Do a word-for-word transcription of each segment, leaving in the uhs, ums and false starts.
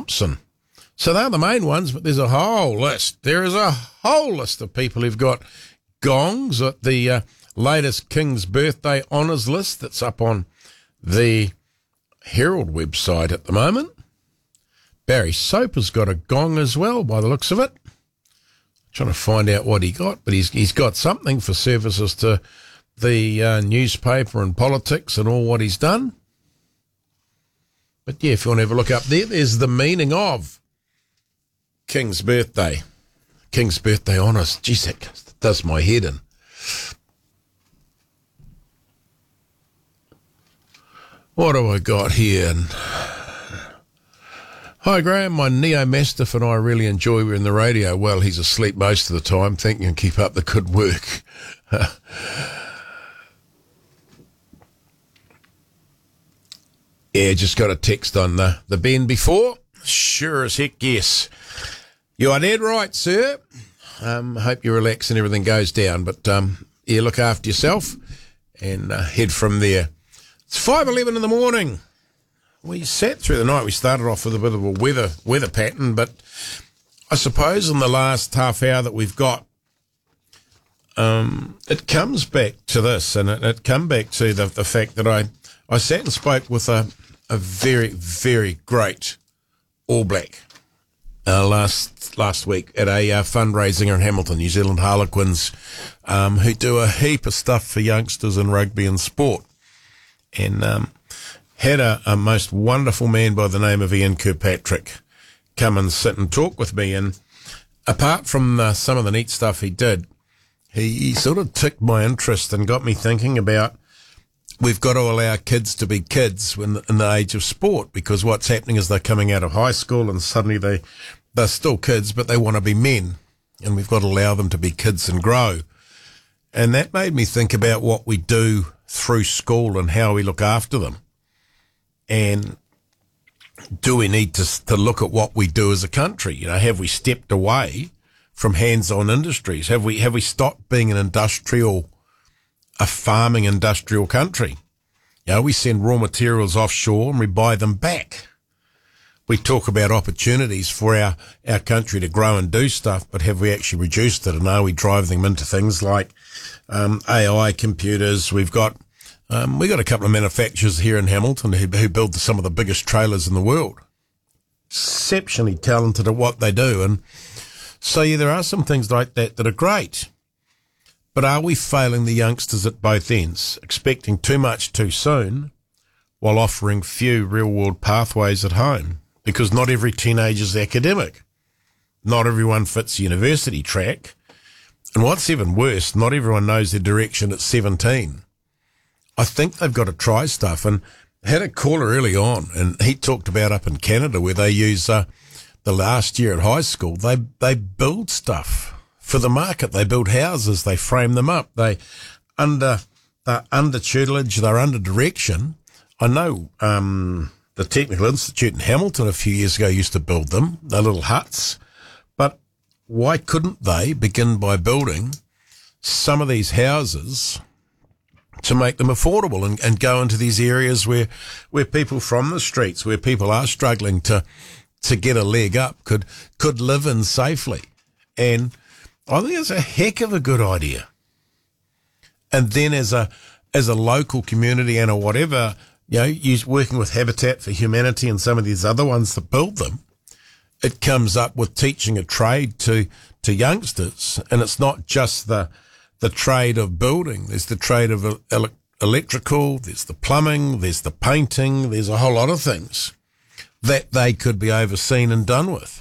Thompson. So they're the main ones, but there's a whole list. There is a whole list of people who've got gongs at the uh, latest King's Birthday Honours list that's up on the Herald website at the moment. Barry Soper's got a gong as well, by the looks of it. Trying to find out what he got, but he's he's got something for services to the uh, newspaper and politics and all what he's done. But yeah, if you want to have a look up there, there's the meaning of King's Birthday. King's Birthday Honours. Geez, that does my head in. What do I got here? Hi, Graham. My Neo Mastiff and I really enjoy you in the radio. Well, he's asleep most of the time. Thank you and keep up the good work. Yeah, just got a text on the, the Ben before. Sure as heck, yes. You are dead right, sir. Um, hope you relax and everything goes down. But, um, yeah, look after yourself and uh, head from there. It's five eleven in the morning. We sat through the night. We started off with a bit of a weather weather pattern, but I suppose in the last half hour that we've got, um, it comes back to this, and it, it come back to the, the fact that I, I sat and spoke with a, a very, very great All Black uh, last last week at a uh, fundraising in Hamilton, New Zealand Harlequins, um, who do a heap of stuff for youngsters in rugby and sport. And um, had a, a most wonderful man by the name of Ian Kirkpatrick come and sit and talk with me. And apart from uh, some of the neat stuff he did, he, he sort of ticked my interest and got me thinking about we've got to allow kids to be kids when in the age of sport, because what's happening is they're coming out of high school and suddenly they, they're still kids, but they want to be men. And we've got to allow them to be kids and grow. And that made me think about what we do through school and how we look after them. And do we need to to look at what we do as a country? You know, have we stepped away from hands-on industries? Have we have we stopped being an industrial, a farming industrial country? You know, we send raw materials offshore and we buy them back. We talk about opportunities for our, our country to grow and do stuff, but have we actually reduced it? And are we driving them into things like um, A I, computers? We've got Um, we got a couple of manufacturers here in Hamilton who, who build some of the biggest trailers in the world. Exceptionally talented at what they do. And so, yeah, there are some things like that that are great. But are we failing the youngsters at both ends, expecting too much too soon while offering few real-world pathways at home? Because not every teenager's academic. Not everyone fits the university track. And what's even worse, not everyone knows their direction at seventeen. I think they've got to try stuff. And I had a caller early on, and he talked about up in Canada where they use uh, the last year at high school. They they build stuff for the market. They build houses. They frame them up. They under they're under tutelage. They're under direction. I know um, the Technical Institute in Hamilton a few years ago used to build them. They're little huts. But why couldn't they begin by building some of these houses to make them affordable and, and go into these areas where, where people from the streets, where people are struggling to, to get a leg up, could, could live in safely. And I think it's a heck of a good idea. And then as a, as a local community and a whatever, you know, you working with Habitat for Humanity and some of these other ones that build them, it comes up with teaching a trade to, to youngsters. And it's not just the, the trade of building. There's the trade of ele- electrical, there's the plumbing, there's the painting, there's a whole lot of things that they could be overseen and done with.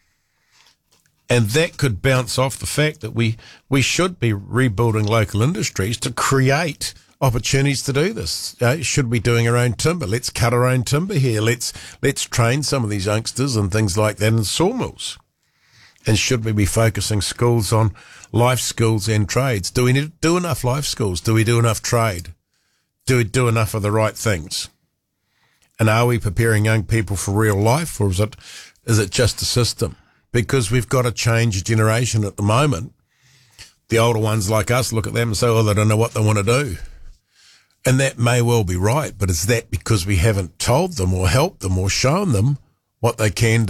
And that could bounce off the fact that we, we should be rebuilding local industries to create opportunities to do this. You know, should be doing our own timber. Let's cut our own timber here. Let's, let's train some of these youngsters and things like that in sawmills. And should we be focusing schools on life skills and trades? Do we need to do enough life skills? Do we do enough trade? Do we do enough of the right things? And are we preparing young people for real life, or is it, is it just a system? Because we've got to change a generation at the moment. The older ones like us look at them and say, oh, they don't know what they want to do. And that may well be right, but is that because we haven't told them or helped them or shown them what they can do?